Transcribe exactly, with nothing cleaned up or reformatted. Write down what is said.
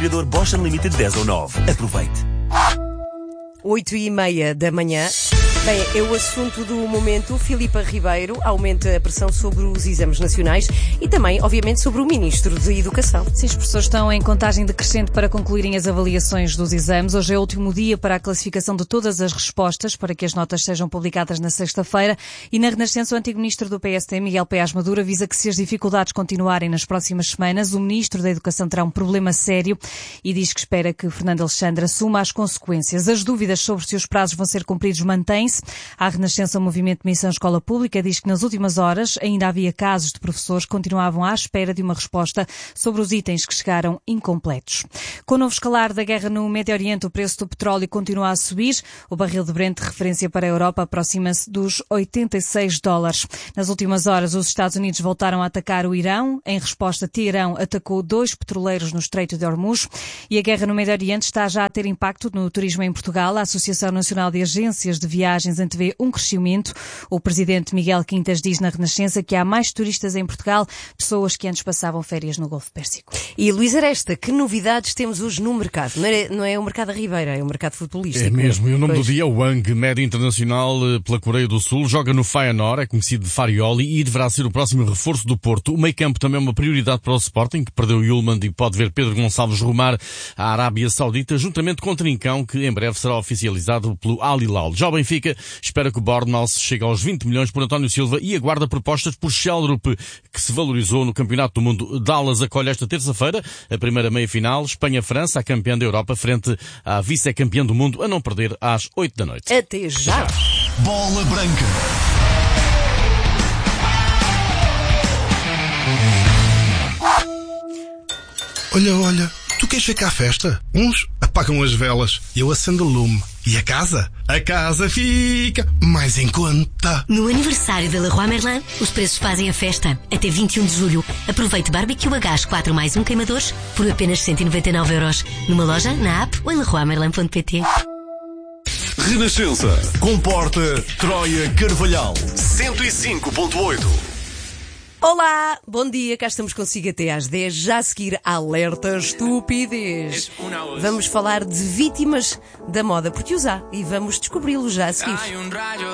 aspirador Bosch Unlimited dez ou nove. Aproveite. Oito e meia da manhã. Bem, é o assunto do momento. Filipa Ribeiro aumenta a pressão sobre os exames nacionais e também, obviamente, sobre o Ministro da Educação. Sim, as pessoas estão em contagem decrescente para concluírem as avaliações dos exames. Hoje é o último dia para a classificação de todas as respostas, para que as notas sejam publicadas na sexta-feira. E na Renascença, o antigo Ministro do P S D, Miguel Paiás Maduro, avisa que se as dificuldades continuarem nas próximas semanas, o Ministro da Educação terá um problema sério e diz que espera que Fernando Alexandre assuma as consequências. As dúvidas sobre se os prazos vão ser cumpridos mantêm-se. A Renascença, o Movimento de Missão Escola Pública, diz que nas últimas horas ainda havia casos de professores que continuavam à espera de uma resposta sobre os itens que chegaram incompletos. Com o novo escalar da guerra no Médio Oriente, o preço do petróleo continua a subir. O barril de Brent, referência para a Europa, aproxima-se dos oitenta e seis dólares. Nas últimas horas, os Estados Unidos voltaram a atacar o Irão. Em resposta, Teherão atacou dois petroleiros no Estreito de Hormuz. E a guerra no Médio Oriente está já a ter impacto no turismo em Portugal. A Associação Nacional de Agências de Viagens antevê um crescimento. O presidente Miguel Quintas diz na Renascença que há mais turistas em Portugal, pessoas que antes passavam férias no Golfo Pérsico. E Luís Aresta, que novidades temos hoje no mercado? Não é, não é o mercado da Ribeira, é o mercado futebolístico. É mesmo, e o nome pois. do dia é o Wang, médio internacional pela Coreia do Sul, joga no Feyenoord, é conhecido de Farioli e deverá ser o próximo reforço do Porto. O meio-campo também é uma prioridade para o Sporting, que perdeu o Yulman e pode ver Pedro Gonçalves rumar à Arábia Saudita, juntamente com o Trincão, que em breve será oficializado pelo Al Hilal. Já o Benfica espera que o Bournemouth chegue aos vinte milhões por António Silva e aguarda propostas por Sheldrup, que se valorizou no Campeonato do Mundo. Dallas acolhe esta terça-feira a primeira meia-final. Espanha-França, a campeã da Europa, frente à vice-campeã do mundo, a não perder às oito da noite. Até já! Bola Branca. Olha, olha, tu queres ver cá a festa? Uns apagam as velas, eu acendo o lume. E a casa? A casa fica mais em conta. No aniversário da Leroy Merlin, os preços fazem a festa. Até vinte e um de julho. Aproveite barbecue a gás quatro mais um queimadores por apenas cento e noventa e nove euros. Numa loja, na app ou em leroy merlin ponto pt. Renascença. Comporta Troia Carvalhal. cento e cinco ponto oito. Olá, bom dia, cá estamos consigo até às dez, já a seguir Alerta Estupidez. Vamos falar de vítimas da moda, porque os há, e vamos descobri-lo já a seguir.